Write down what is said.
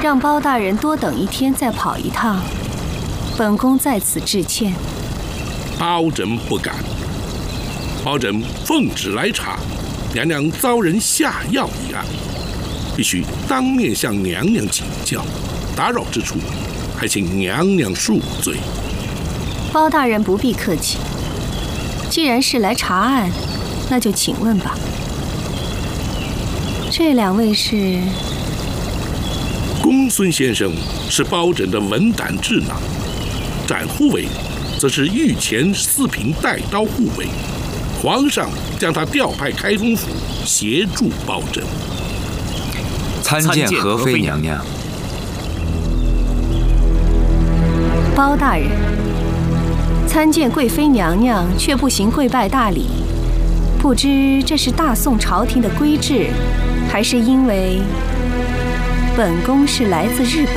让包大人多等一天再跑一趟，本宫在此致歉。 包拯不敢。包拯奉旨来查娘娘遭人下药一案，必须当面向娘娘请教，打扰之处，还请娘娘恕罪。 包大人不必客气，既然是来查案，那就请问吧。这两位是？ 公孙先生是包拯的文胆智囊，展护卫则是御前四品带刀护卫。皇上将他调派开封府协助包拯。 参见和妃娘娘。 包大人，参见贵妃娘娘，却不行跪拜大礼，不知这是大宋朝廷的规制，还是因为本宫是来自日本？